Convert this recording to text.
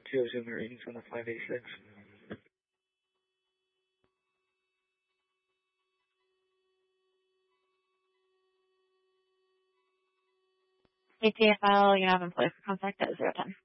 Geozoom readings on the 586. ATFL, you have employees contact at 010.